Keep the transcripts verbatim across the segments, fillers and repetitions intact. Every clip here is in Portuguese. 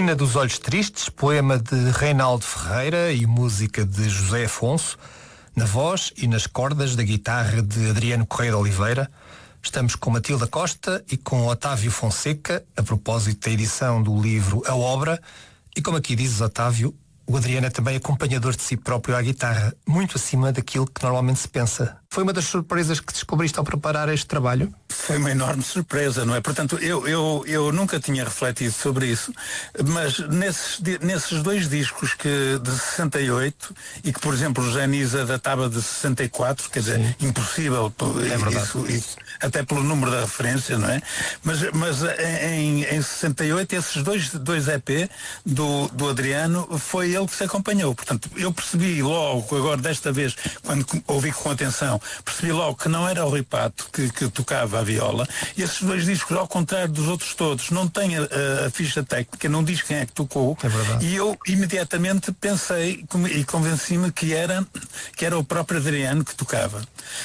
Menina dos Olhos Tristes, poema de Reinaldo Ferreira e música de José Afonso, na voz e nas cordas da guitarra de Adriano Correia de Oliveira. Estamos com Matilda Costa e com Otávio Fonseca, a propósito da edição do livro A Obra. E como aqui dizes, Otávio, o Adriano é também acompanhador de si próprio à guitarra, muito acima daquilo que normalmente se pensa. Foi uma das surpresas que descobriste ao preparar este trabalho? Foi uma enorme surpresa, não é? Portanto, eu, eu, eu nunca tinha refletido sobre isso, mas nesses, nesses dois discos que, de sessenta e oito, e que, por exemplo, o Genisa datava de sessenta e quatro, quer dizer, sim, impossível, é verdade. Isso, isso, até pelo número da referência, não é? Mas, mas em, em sessenta e oito, esses dois, dois E P do, do Adriano, foi ele que se acompanhou. Portanto, eu percebi logo, agora desta vez, quando ouvi com atenção, percebi logo que não era o Rui Pato que, que tocava a viola, e esses dois discos, ao contrário dos outros todos, não têm a, a ficha técnica, não diz quem é que tocou, é verdade. E eu imediatamente pensei e convenci-me que era, que era o próprio Adriano que tocava.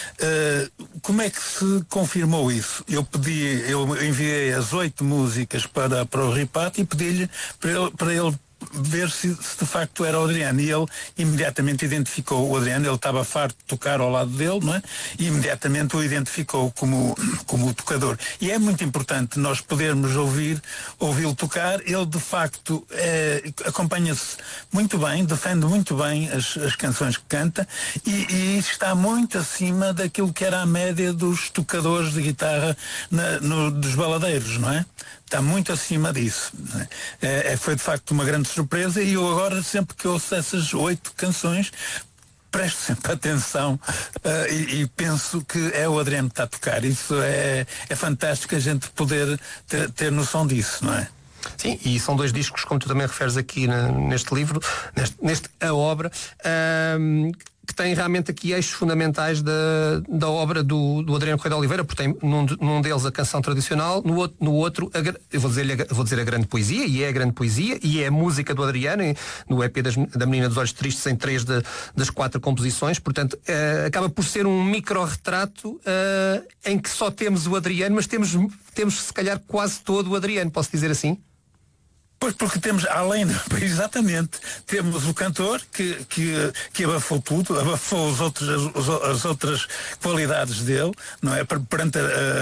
Uh, como é que se confirmou isso? Eu pedi, eu enviei as oito músicas para, para o Rui Pato e pedi-lhe para ele, para ele ver se, se de facto era o Adriano, e ele imediatamente identificou o Adriano. Ele estava farto de tocar ao lado dele, não é? E imediatamente o identificou como, como o tocador. E é muito importante nós podermos ouvir, ouvi-lo tocar. Ele de facto é, acompanha-se muito bem, defende muito bem as, as canções que canta, e, e está muito acima daquilo que era a média dos tocadores de guitarra na, no, dos baladeiros, não é? Está muito acima disso. É, é, foi de facto uma grande surpresa, e eu agora, sempre que ouço essas oito canções, presto sempre atenção uh, e, e penso que é o Adriano que está a tocar. Isso é, é fantástico a gente poder ter, ter noção disso, não é? Sim, e são dois discos, como tu também referes aqui na, neste livro, neste, neste A Obra, um, que têm realmente aqui eixos fundamentais da, da obra do, do Adriano Correia de Oliveira, porque tem num, num deles a canção tradicional, no outro, no outro a, eu vou dizer, vou dizer a grande poesia, e é a grande poesia, e é a música do Adriano, no E P das, da Menina dos Olhos Tristes, em três de, das quatro composições. Portanto, uh, acaba por ser um micro-retrato uh, em que só temos o Adriano, mas temos, temos se calhar quase todo o Adriano, posso dizer assim? Pois, porque temos, além de, exatamente, temos o cantor que, que, que abafou tudo, abafou os outros, as, as outras qualidades dele, não é? Perante a,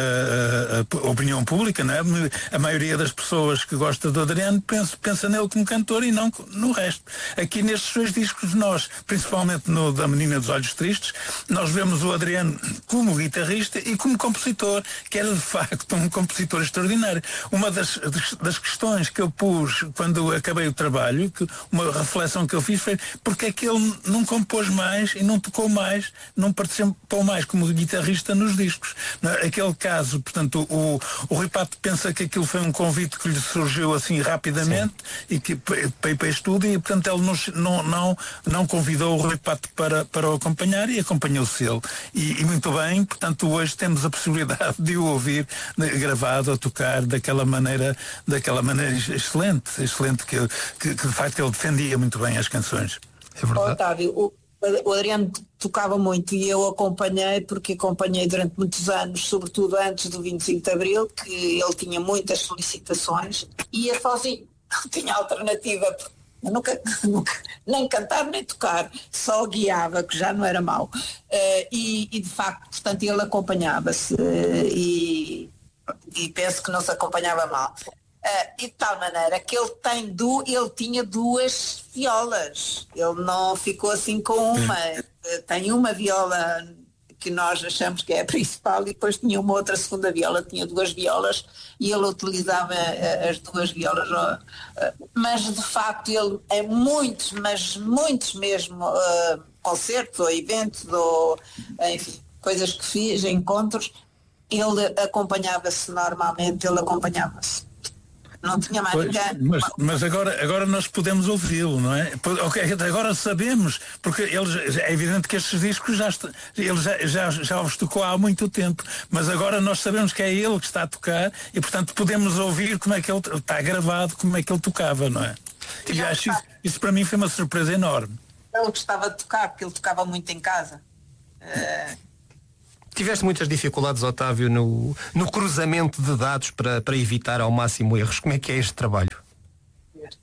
a, a opinião pública, não é? A maioria das pessoas que gosta do Adriano pensa, pensa nele como cantor e não no resto. Aqui nestes dois discos, nós, principalmente no da Menina dos Olhos Tristes, nós vemos o Adriano como guitarrista e como compositor, que era de facto um compositor extraordinário. Uma das, das questões que eu pus quando acabei o trabalho, que uma reflexão que eu fiz foi porque é que ele não compôs mais e não tocou mais, não participou mais como guitarrista nos discos. Naquele caso, portanto, o, o Rui Pato pensa que aquilo foi um convite que lhe surgiu assim rapidamente, sim, e que para ir para estudo, e portanto ele não, não, não, não convidou o Rui Pato para, para o acompanhar, e acompanhou-se ele. E, e muito bem, portanto hoje temos a possibilidade de o ouvir gravado, a tocar daquela maneira, daquela maneira excelente. Excelente, que, que, que de facto ele defendia muito bem as canções. É verdade. Otávio, o, o Adriano tocava muito, e eu acompanhei, porque acompanhei durante muitos anos, sobretudo antes do vinte e cinco de Abril, que ele tinha muitas solicitações, e ia sozinho, não tinha alternativa, nunca, nunca, nem cantar nem tocar, só guiava, que já não era mau. Uh, e, e de facto, portanto, ele acompanhava-se, uh, e, e penso que não se acompanhava mal. Uh, e de tal maneira que ele tem du ele tinha duas violas, ele não ficou assim com uma, uh, tem uma viola que nós achamos que é a principal, e depois tinha uma outra segunda viola, tinha duas violas, e ele utilizava uh, as duas violas, uh, uh, mas de facto ele é muitos, mas muitos mesmo uh, concertos ou eventos ou enfim, coisas que fiz, encontros, ele acompanhava-se normalmente, ele acompanhava-se. Não tinha mais pois, ninguém. Mas, mas agora, agora nós podemos ouvi-lo, não é? Okay, agora sabemos, porque ele, é evidente que estes discos já, ele já, já, já os tocou há muito tempo, mas agora nós sabemos que é ele que está a tocar, e portanto podemos ouvir como é que ele está gravado, como é que ele tocava, não é? E acho isso, isso para mim foi uma surpresa enorme. Ele gostava de tocar, porque ele tocava muito em casa. Uh... Tiveste muitas dificuldades, Otávio, no, no cruzamento de dados para, para evitar ao máximo erros. Como é que é este trabalho?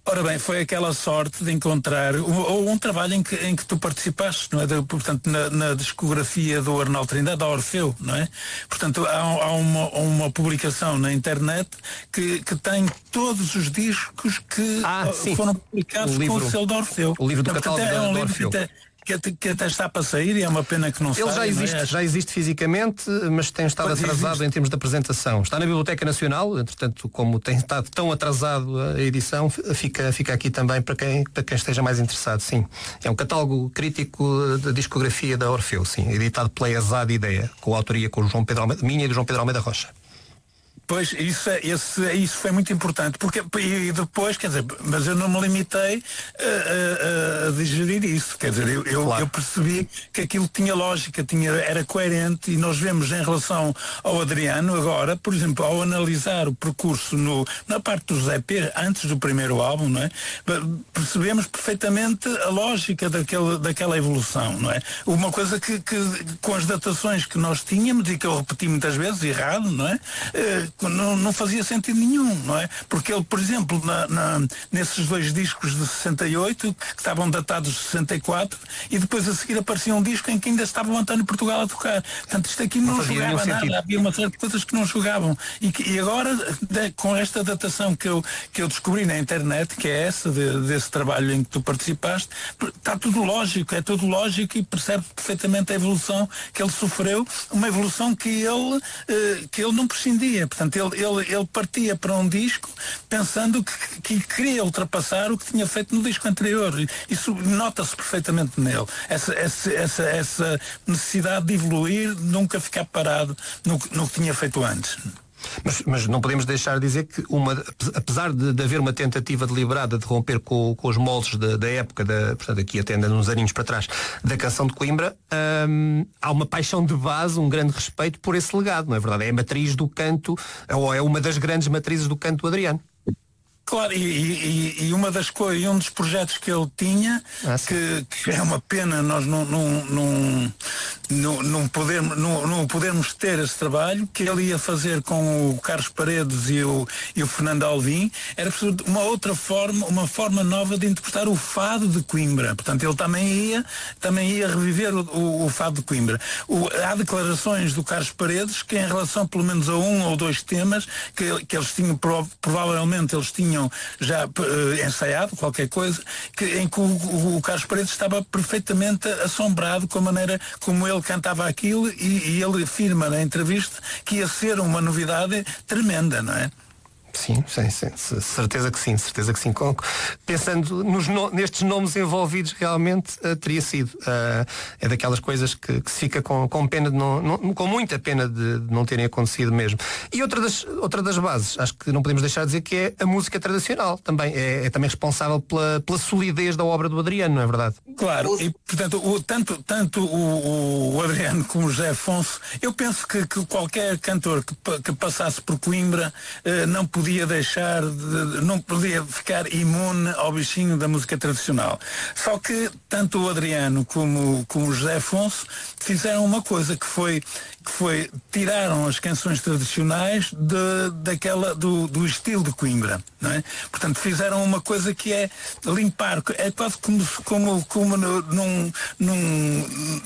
Ora bem, foi aquela sorte de encontrar ou um, um trabalho em que, em que tu participaste, não é? De, portanto, na, na discografia do Arnaldo Trindade, da Orfeu, não é? Portanto, há, há uma, uma publicação na internet que, que tem todos os discos que ah, foram publicados o livro, com o selo da Orfeu. O livro do portanto, catálogo é um da livro Orfeu. Que até, que, até, que até está para sair e é uma pena que não saia. Ele já existe, é? já existe fisicamente, mas tem estado Pois atrasado existe. em termos de apresentação. Está na Biblioteca Nacional, entretanto, como tem estado tão atrasado a edição, fica, fica aqui também para quem, para quem esteja mais interessado, sim. É um catálogo crítico da discografia da Orfeu, sim, editado pela Exad Ideia, com a autoria com o João Pedro Almeida, minha e do João Pedro Almeida Rocha. Pois, isso, é, esse, isso foi muito importante, porque e depois, quer dizer, mas eu não me limitei a, a, a digerir isso, quer dizer, eu, eu, claro. eu percebi que aquilo tinha lógica, tinha, era coerente, e nós vemos em relação ao Adriano agora, por exemplo, ao analisar o percurso no, na parte dos E P, antes do primeiro álbum, não é? Percebemos perfeitamente a lógica daquele, daquela evolução, não é? Uma coisa que, que com as datações que nós tínhamos, e que eu repeti muitas vezes, errado, não é? Não, não fazia sentido nenhum, não é? Porque ele, por exemplo, na, na, nesses dois discos de sessenta e oito, que estavam datados de sessenta e quatro, e depois a seguir aparecia um disco em que ainda estava o António Portugal a tocar. Portanto, isto aqui não, não jogava nada, sentido. Havia uma série de coisas que não jogavam. E, que, e agora, de, com esta datação que eu, que eu descobri na internet, que é essa, de, desse trabalho em que tu participaste, está tudo lógico, é tudo lógico e percebe perfeitamente a evolução que ele sofreu, uma evolução que ele, eh, que ele não prescindia. Portanto, Ele, ele, ele partia para um disco pensando que, que queria ultrapassar o que tinha feito no disco anterior. Isso nota-se perfeitamente nele. Essa, essa, essa, essa necessidade de evoluir, nunca ficar parado no, no que tinha feito antes. Mas, mas não podemos deixar de dizer que, uma, apesar de, de haver uma tentativa deliberada de romper com, com os moldes da, da época, da, portanto aqui até ainda uns aninhos para trás, da canção de Coimbra, hum, há uma paixão de base, um grande respeito por esse legado, não é verdade? É a matriz do canto, ou é uma das grandes matrizes do canto do Adriano. Claro, e, e, e uma das coisas, um dos projetos que ele tinha, ah, que, que é uma pena nós não, não, não, não, não, podermos, não, não podermos ter esse trabalho, que ele ia fazer com o Carlos Paredes e o, e o Fernando Alvim, era uma outra forma, uma forma nova de interpretar o fado de Coimbra. Portanto, ele também ia, também ia reviver o, o, o fado de Coimbra. O, há declarações do Carlos Paredes que, em relação pelo menos a um ou dois temas, que, que eles tinham, provavelmente eles tinham já uh, ensaiado qualquer coisa, que, em que o, o, o Carlos Paredes estava perfeitamente assombrado com a maneira como ele cantava aquilo, e, e ele afirma na entrevista que ia ser uma novidade tremenda, não é? Sim, sim, sim, certeza que sim, certeza que sim. Pensando nos no, nestes nomes envolvidos, realmente uh, teria sido. Uh, é daquelas coisas que, que se fica com, com pena de não, não, com muita pena de, de não terem acontecido mesmo. E outra das, outra das bases, acho que não podemos deixar de dizer, que é a música tradicional também. É, é também responsável pela, pela solidez da obra do Adriano, não é verdade? Claro, e portanto, o, tanto, tanto o, o Adriano como o José Afonso, eu penso que, que qualquer cantor que, que passasse por Coimbra uh, não podia deixar de, não podia ficar imune ao bichinho da música tradicional. Só que tanto o Adriano como, como o José Afonso fizeram uma coisa, que foi que foi, tiraram as canções tradicionais de, daquela, do, do estilo de Coimbra, não é? Portanto, fizeram uma coisa que é limpar, é quase como, como, como no, num, num,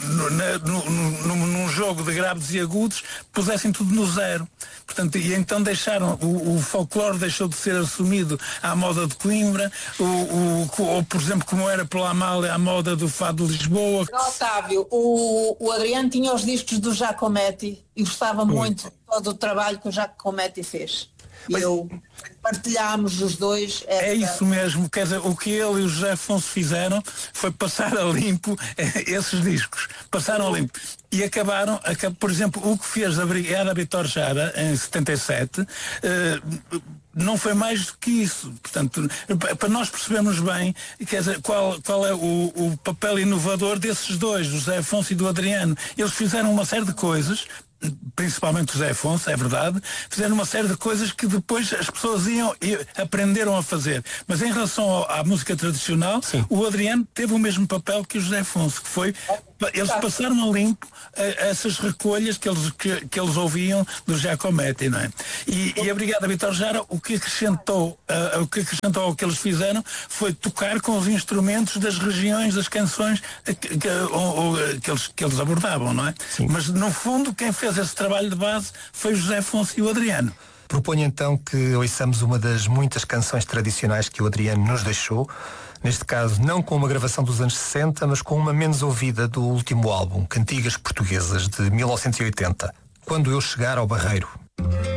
num, num, num jogo de graves e agudos, pusessem tudo no zero. Portanto, e então deixaram, o, o folclore deixou de ser assumido à moda de Coimbra, o, o, ou, por exemplo, como era pela Amália, à moda do fado de Lisboa. Otávio, o, o Adriano tinha os discos do Giacometti e gostava muito de todo o trabalho que o Giacometti fez. E eu partilhámos os dois. Essa... É isso mesmo, quer dizer, o que ele e o José Afonso fizeram foi passar a limpo esses discos, passaram a limpo. E acabaram, por exemplo, o que fez a Brigada Vitor Jara em setenta e sete, eh, não foi mais do que isso. Portanto, para nós percebermos bem, quer dizer, qual, qual é o, o papel inovador desses dois, do José Afonso e do Adriano. Eles fizeram uma série de coisas, principalmente o José Afonso, é verdade, fizeram uma série de coisas que depois as pessoas iam e aprenderam a fazer. Mas em relação ao, à música tradicional, sim, o Adriano teve o mesmo papel que o José Afonso, que foi eles passaram a limpo uh, essas recolhas que eles, que, que eles ouviam do Giacometti, não é? E, e a Brigada Vitor Jara, o que acrescentou, uh, o que acrescentou ao que eles fizeram foi tocar com os instrumentos das regiões, das canções uh, que, que, ou, ou, que, eles, que eles abordavam, não é? Sim. Mas no fundo quem fez esse trabalho de base foi o José Afonso e o Adriano. Proponho então que ouçamos uma das muitas canções tradicionais que o Adriano nos deixou, neste caso não com uma gravação dos anos sessenta, mas com uma menos ouvida do último álbum, Cantigas Portuguesas, de mil novecentos e oitenta, Quando Eu Chegar ao Barreiro.